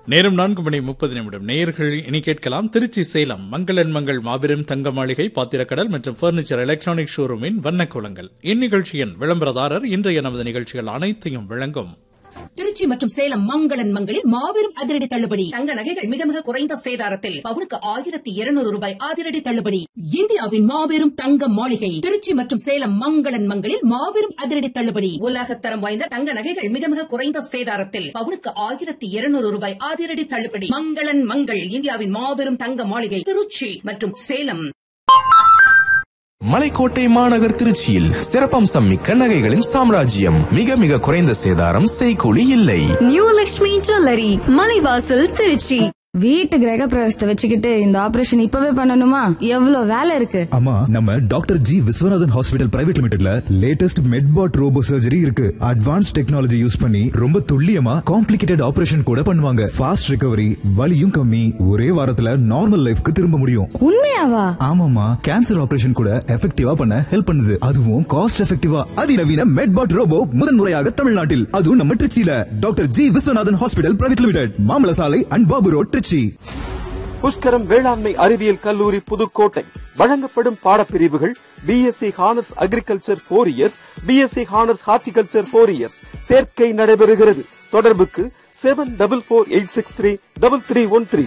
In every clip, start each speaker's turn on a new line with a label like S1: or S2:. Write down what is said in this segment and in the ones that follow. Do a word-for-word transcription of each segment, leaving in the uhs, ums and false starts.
S1: நேரம் நான்கு மணி முப்பது நிமிடம். நேயர்கள் இனி கேட்கலாம் திருச்சி சேலம் மங்களன் மங்கள் மாபெரும் தங்க மாளிகை பாத்திரக்கடல் மற்றும் பர்னிச்சர் எலக்ட்ரானிக் ஷோரூமின் வண்ணக்கோலங்கள். இந்நிகழ்ச்சியின் விளம்பரதாரர் இன்றைய நமது நிகழ்ச்சிகள் அனைத்தையும் வழங்கும்
S2: திருச்சி மற்றும் சேலம் மங்களன் மங்களில் மாபெரும் அதிரடி தள்ளுபடி. தங்க நகைகள் மிக மிக குறைந்த சேதாரத்தில் பவுனுக்கு ஆயிரத்தி இருநூறு ரூபாய் அதிரடி தள்ளுபடி. இந்தியாவின் மாபெரும் தங்க மாளிகை திருச்சி மற்றும் சேலம் மங்களன் மங்களில் மாபெரும் அதிரடி தள்ளுபடி. உலகத்தரம் வாய்ந்த தங்க நகைகள் மிக மிக குறைந்த சேதாரத்தில் பவுனுக்கு ஆயிரத்தி இருநூறு ரூபாய் அதிரடி தள்ளுபடி. மங்களன் மங்கள் இந்தியாவின் மாபெரும் தங்க மாளிகை திருச்சி மற்றும் சேலம்.
S3: மலைக்கோட்டை மாநகர் திருச்சியில் சிறப்பம்சம் மிக்க நகைகளின் சாம்ராஜ்யம். மிக மிக குறைந்த சேதாரம், செய்கூலி இல்லை.
S4: New Lakshmi jewellery, Malaivasal, Trichy.
S5: வீட்டு கிரக பிரவேசத்தை வச்சுக்கிட்டு இந்த ஆபரேஷன் இப்பவே பண்ணணுமா? எவ்வளவு வேலை இருக்கு.
S6: ஆமா, நம்ம doctor G Viswanathan hospital private லிமிடெட்ல latest மெட்பாட் robot surgery இருக்கு. அட்வான்ஸ் டெக்னாலஜி யூஸ் பண்ணி ரொம்ப துல்லியமா காம்ப்ளிகேட்டட் ஆபரேஷன் கூட பண்ணுவாங்க. ஃபாஸ்ட் ரிகவரி, வலியும் கம்மி, ஒரே வாரத்துல நார்மல் லைஃப்க்கு திரும்ப முடியும்.
S5: உண்மையாவா?
S6: ஆமாமா, கேன்சர் ஆபரேஷன் கூட எஃபெக்டிவா பண்ண ஹெல்ப் பண்ணுது. அதுவும் காஸ்ட் எஃபெக்டிவா. அதிநவீன மெட்பாட் ரோபோ முதன்முறையாக தமிழ்நாட்டில், அதுவும் நம்ம திருச்சியில doctor G Viswanathan hospital private limited, மாமல சாலை அண்ட் பாபு ரோட், திருச்சி.
S7: புஷ்கரம் வேளாண்மை அறிவியல் கல்லூரி புதுக்கோட்டை வழங்கப்படும் பாடப்பிரிவுகள் BSc honours agriculture four years, BSc honours horticulture four years. சேர்க்கை நடைபெறுகிறது. தொடர்புக்கு seven double four eight six three double three one three.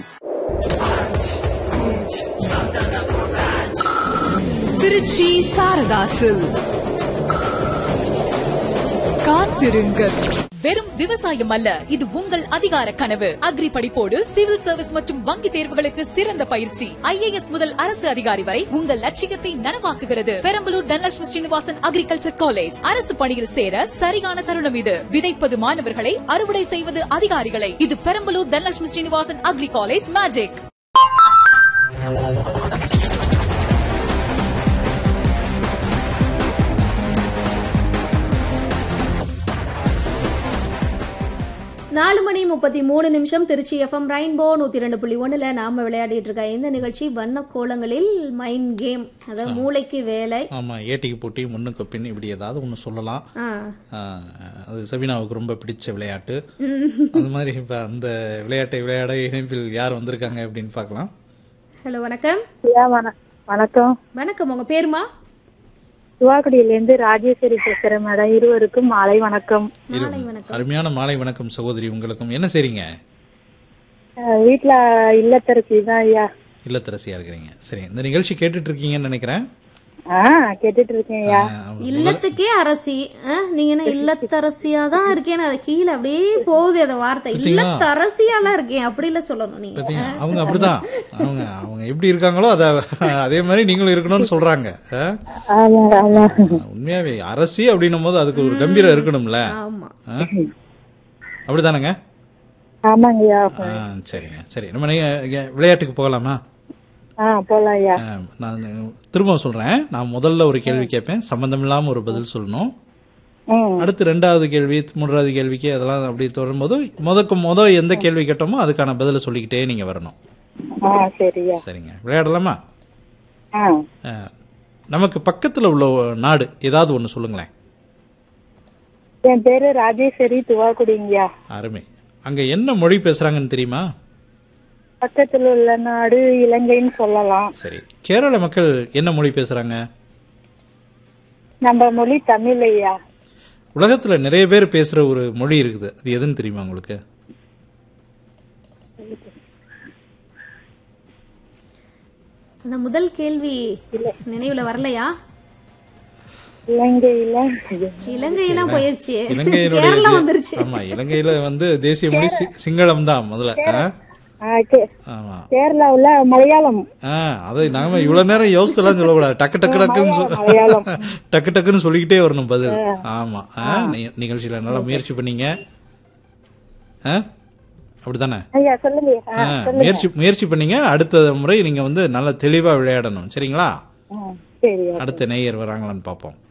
S4: Trichy சாரதாசு காத்திருங்கள்.
S8: வெறும் விவசாயம் அல்ல, இது உங்கள் அதிகார கனவு. அக்ரி படிப்போடு சிவில் சர்வீஸ் மற்றும் வங்கி தேர்வுகளுக்கு சிறந்த பயிற்சி. ஐஏஎஸ் முதல் அரசு அதிகாரி வரை உங்கள் லட்சியத்தை நனவாக்குகிறது. Perambalur Dhanalakshmi Srinivasan agriculture college. அரசு பணியில் சேர சரியான தருணம் இது. விதைப்பது மாணவர்களை, அறுவடை செய்வது அதிகாரிகளை. இது Perambalur Dhanalakshmi Srinivasan agri college magic.
S9: நாலு மணி முப்பத்தி மூணு நிமிஷம். திருச்சி எஃப்எம் ரெயின்போ நூத்தி ரெண்டு புள்ளி ஒண்ணுல நாம விளையாடிட்டு இருக்க இந்த நிகழ்ச்சி வண்ண கோலங்களில் மைண்ட் கேம். அதாவது மூளைக்கு வேலை.
S1: ஆமா, ஏட்டிக்கு போட்டி, முன்னுக்கு பின், இப்படி ஏதாவது ஒன்று சொல்லலாம். அது சபினாவுக்கு ரொம்ப பிடிச்ச விளையாட்டு. அந்த மாதிரி இப்ப அந்த விளையாட்டை விளையாட இணைப்பில் யார் வந்திருக்காங்க அப்படின்னு பார்க்கலாம்.
S9: ஹலோ, வணக்கம்.
S10: வணக்கம்.
S9: வணக்கம், உங்க பேருமா?
S10: துவாக்குடியிலிருந்து ராஜேஸ்வரி பேசுறேன் மேடம். இருவருக்கும் மாலை வணக்கம்.
S1: அருமையான மாலை வணக்கம் சகோதரி. உங்களுக்கும். என்ன செய்றீங்க?
S10: வீட்டுல இல்லத்தரசி தான் ஐயா.
S1: இல்லத்தரசியா இருக்கிறீங்க. சரி, இந்த நிகழ்ச்சி கேட்டுட்டு இருக்கீங்கன்னு நினைக்கிறேன்.
S10: கேட்டுட்டு இருக்கேன்.
S9: இல்லத்துக்கே அரசி, நீங்க என்ன இல்லத்தரசியா தான் இருக்கேன்னு அது கீழே அப்படியே போகுது அந்த வார்த்தை. இல்லத்தரசியாலாம் இருக்கேன் அப்படி இல்ல சொல்லணும். நீங்க
S1: அவங்க அப்படிதான், அவங்க அவங்க எப்படி இருக்காங்களோ அத அதே மாதிரி நீங்களும் இருக்கணும்னு சொல்றாங்க. உண்மையாவே அரசி அப்படின்னும் போது அதுக்கு ஒரு கம்பீரம் இருக்கணும்ல. அப்படிதானங்க?
S10: ஆமாங்கய்யா.
S1: சரிங்க, சரி, நம்ம விளையாட்டுக்கு போகலாமா? நான் திரும்ப சொல்றேன். நான் முதல்ல ஒரு கேள்வி கேட்பேன், சம்பந்தம் இல்லாம ஒரு பதில் சொல்லணும். அடுத்து ரெண்டாவது கேள்வி, மூன்றாவது கேள்விக்கு அதெல்லாம் அப்படி தொடரும்போது முதக்கு முத எந்த கேள்வி கேட்டோமோ அதுக்கான பதில சொல்லிக்கிட்டே நீங்க வரணும். சரிங்க, விளையாடலாமா? நமக்கு பக்கத்துல உள்ள நாடு ஏதாவது ஒண்ணு சொல்லுங்களேன்.
S10: என் பேரு ராஜேஸ்வரி, துவாக்குடிங்கய்யா.
S1: அருமை. அங்க என்ன மொழி பேசுறாங்கன்னு தெரியுமா?
S10: பக்கத்துல உள்ள நாடு இலங்கைன்னு சொல்லலாம்.
S1: சரி, கேரள மக்கள் என்ன மொழி பேசுறாங்க?
S10: நம்ம மொழி தமிழ் ஐயா.
S1: உலகத்துல நிறைய பேர் பேசுற ஒரு மொழி இருக்குது, அது எதுன்னு தெரியுமா உங்களுக்கு?
S9: அந்த முதல் கேள்வி நினைவுல வரலையா?
S10: இலங்கையில
S9: இலங்கையில போயிருச்சு, கேரளா வந்துருச்சு.
S1: ஆமா, இலங்கையில வந்து தேசிய மொழி சிங்களம் தான் முதல்ல.
S10: கேரளாவுல மலையாளம்.
S1: அது நாம இவ்வளவு நேரம் யோசிச்செல்லாம் சொல்லக்கூடாது. டக்கு டக்கு டக்குன்னு டக்கு டக்குன்னு சொல்லிக்கிட்டே வரணும் பதில். ஆமா, நிகழ்ச்சியில நல்லா முயற்சி பண்ணீங்க. அப்படித்தானே? முயற்சி முயற்சி பண்ணீங்க. அடுத்த முறை நீங்க வந்து நல்ல தெளிவா விளையாடணும். சரிங்களா? அடுத்த நேயர் வராங்களான்னு பாப்போம்.